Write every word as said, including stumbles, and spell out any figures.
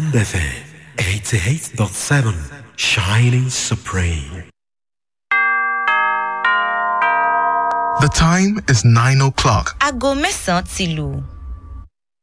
Diamond F M eighty-eight point seven, shining supreme. The time is nine o'clock. Aago mẹ́sàn-án ti lù.